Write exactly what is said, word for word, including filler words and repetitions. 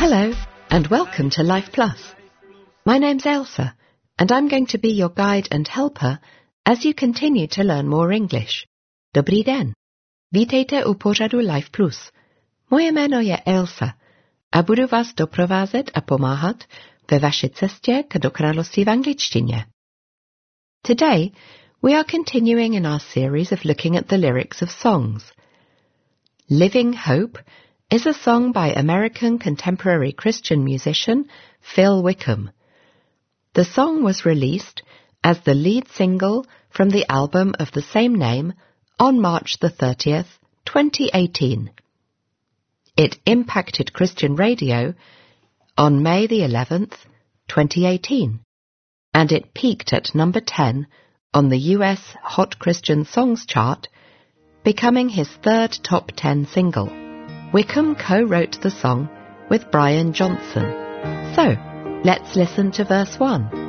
Hello, and welcome to Life Plus. My name's Ailsa, and I'm going to be your guide and helper as you continue to learn more English. Dobrý den. Vítejte u pořadu Life Plus. Moje jméno je Ailsa a budu vás doprovázet a pomáhat ve vaší cestě k dokonalosti v angličtině. Today, we are continuing in our series of looking at the lyrics of songs. Living Hope is a song by American contemporary Christian musician Phil Wickham. The song was released as the lead single from the album of the same name on March the thirtieth, twenty eighteen. It impacted Christian radio on May the eleventh, twenty eighteen, and it peaked at number ten on the U S Hot Christian Songs chart, becoming his third top ten single. Wickham co-wrote the song with Brian Johnson. So, let's listen to verse one.